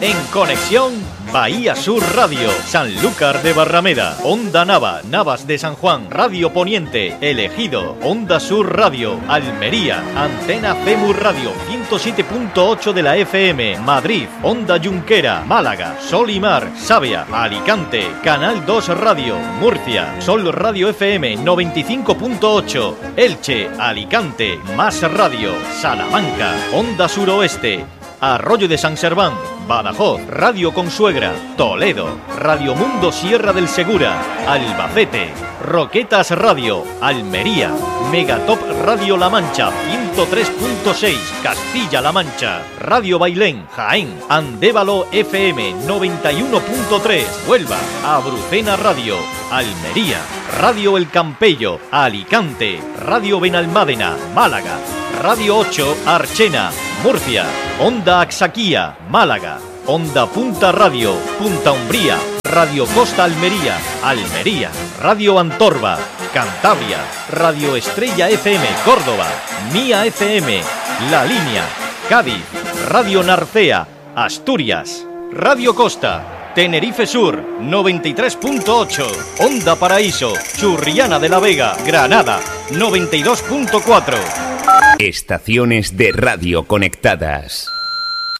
En conexión, Bahía Sur Radio, Sanlúcar de Barrameda, Onda Nava, Navas de San Juan, Radio Poniente, El Ejido, Onda Sur Radio, Almería, Antena Femur Radio, 107.8 de la FM, Madrid, Onda Junquera, Málaga, Sol y Mar, Savia, Alicante, Canal 2 Radio, Murcia, Sol Radio FM 95.8, Elche, Alicante, Más Radio, Salamanca, Onda Suroeste, Arroyo de San Serván, Badajoz, Radio Consuegra, Toledo, Radio Mundo Sierra del Segura, Albacete, Roquetas Radio, Almería, Megatop Radio La Mancha, 103.6, Castilla-La Mancha, Radio Bailén, Jaén, Andévalo FM 91.3, Huelva, Abrucena Radio, Almería, Radio El Campello, Alicante, Radio Benalmádena, Málaga, Radio 8, Archena, Murcia, Onda Axaquía, Málaga, Onda Punta Radio, Punta Umbría, Radio Costa Almería, Almería, Radio Antorba, Cantabria, Radio Estrella FM, Córdoba, Mía FM, La Línea, Cádiz, Radio Narcea, Asturias, Radio Costa, Tenerife Sur, 93.8, Onda Paraíso, Churriana de la Vega, Granada, 92.4. Estaciones de radio conectadas.